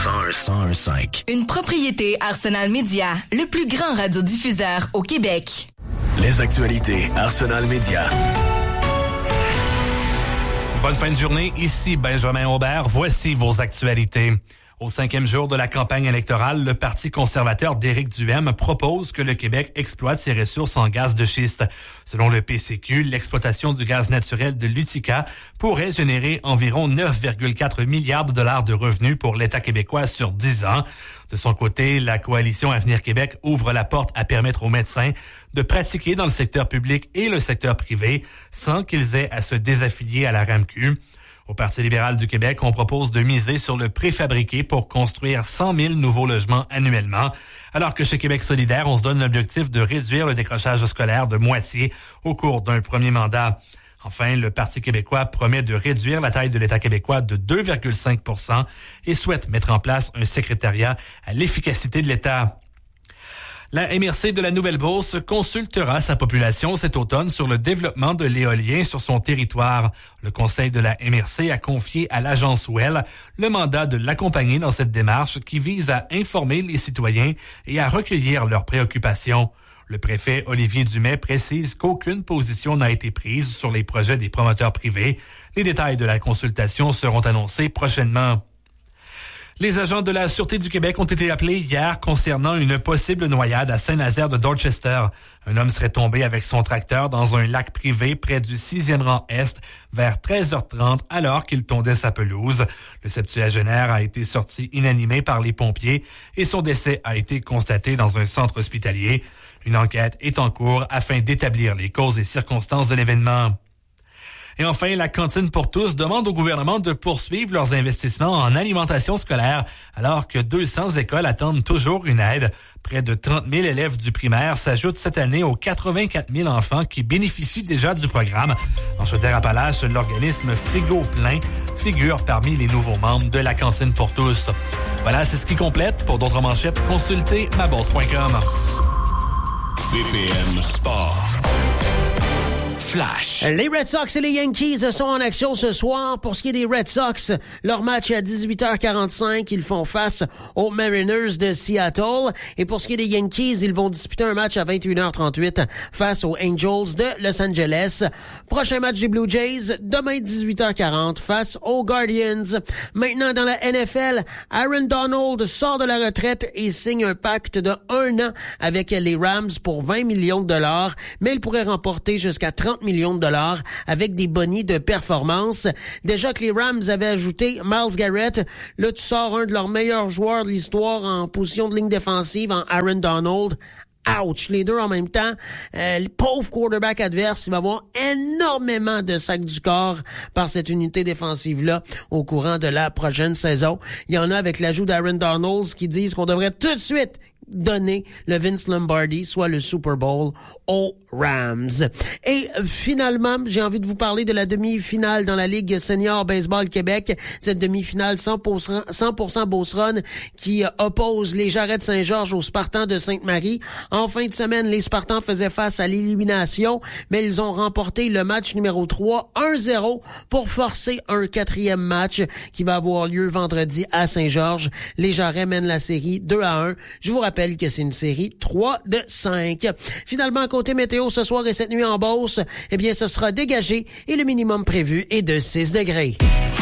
101.5. Une propriété Arsenal Media, le plus grand radiodiffuseur au Québec. Les actualités Arsenal Media. Bonne fin de journée, ici Benjamin Aubert. Voici vos actualités. Au 5e jour de la campagne électorale, le Parti conservateur d'Éric Duhaime propose que le Québec exploite ses ressources en gaz de schiste. Selon le PCQ, l'exploitation du gaz naturel de l'Utica pourrait générer environ 9,4 milliards de dollars de revenus pour l'État québécois sur 10 ans. De son côté, la coalition Avenir Québec ouvre la porte à permettre aux médecins de pratiquer dans le secteur public et le secteur privé sans qu'ils aient à se désaffilier à la RAMQ. Au Parti libéral du Québec, on propose de miser sur le préfabriqué pour construire 100 000 nouveaux logements annuellement, alors que chez Québec solidaire, on se donne l'objectif de réduire le décrochage scolaire de moitié au cours d'un premier mandat. Enfin, le Parti québécois promet de réduire la taille de l'État québécois de 2,5 % et souhaite mettre en place un secrétariat à l'efficacité de l'État. La MRC de la Nouvelle-Beauce consultera sa population cet automne sur le développement de l'éolien sur son territoire. Le conseil de la MRC a confié à l'agence WELL le mandat de l'accompagner dans cette démarche qui vise à informer les citoyens et à recueillir leurs préoccupations. Le préfet Olivier Dumais précise qu'aucune position n'a été prise sur les projets des promoteurs privés. Les détails de la consultation seront annoncés prochainement. Les agents de la Sûreté du Québec ont été appelés hier concernant une possible noyade à Saint-Nazaire de Dorchester. Un homme serait tombé avec son tracteur dans un lac privé près du 6e rang Est vers 13h30 alors qu'il tondait sa pelouse. Le septuagénaire a été sorti inanimé par les pompiers et son décès a été constaté dans un centre hospitalier. Une enquête est en cours afin d'établir les causes et circonstances de l'événement. Et enfin, la Cantine pour tous demande au gouvernement de poursuivre leurs investissements en alimentation scolaire, alors que 200 écoles attendent toujours une aide. Près de 30 000 élèves du primaire s'ajoutent cette année aux 84 000 enfants qui bénéficient déjà du programme. En Chaudière-Appalaches, l'organisme Frigo Plein figure parmi les nouveaux membres de la Cantine pour tous. Voilà, c'est ce qui complète. Pour d'autres manchettes, consultez mabourse.com. BPM Sport. Flash. Les Red Sox et les Yankees sont en action ce soir. Pour ce qui est des Red Sox, leur match est à 18h45. Ils font face aux Mariners de Seattle. Et pour ce qui est des Yankees, ils vont disputer un match à 21h38 face aux Angels de Los Angeles. Prochain match des Blue Jays, demain 18h40 face aux Guardians. Maintenant dans la NFL, Aaron Donald sort de la retraite et signe un pacte de 1 an avec les Rams pour 20 millions de dollars, mais il pourrait remporter jusqu'à 30 millions de dollars avec des bonus de performance. Déjà que les Rams avaient ajouté Myles Garrett, là tu sors un de leurs meilleurs joueurs de l'histoire en position de ligne défensive en Aaron Donald. Ouch! Les deux en même temps. Le pauvre quarterback adverse, il va avoir énormément de sacs du corps par cette unité défensive-là au courant de la prochaine saison. Il y en a avec l'ajout d'Aaron Donald qui disent qu'on devrait tout de suite donner le Vince Lombardi, soit le Super Bowl, aux Rams. Et finalement, j'ai envie de vous parler de la demi-finale dans la Ligue Senior Baseball Québec. Cette demi-finale 100% Beauceronne qui oppose les Jarrets de Saint-Georges aux Spartans de Sainte-Marie. En fin de semaine, les Spartans faisaient face à l'élimination, mais ils ont remporté le match numéro 3, 1-0, pour forcer un 4e match qui va avoir lieu vendredi à Saint-Georges. Les Jarrets mènent la série 2-1. Je vous rappelle que c'est une série 3 de 5. Finalement, côté météo, ce soir et cette nuit en Beauce, eh bien, ce sera dégagé et le minimum prévu est de 6 degrés.